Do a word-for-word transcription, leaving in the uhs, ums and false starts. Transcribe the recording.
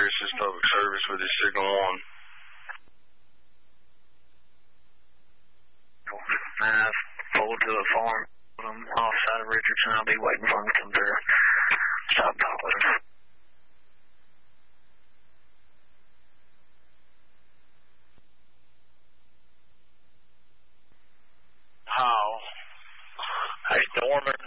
This is public service with this signal on. I've pulled to a farm. I'm offside of Richardson. I'll be waiting for him to come through. Stop talk with him. How? Hey, Norman.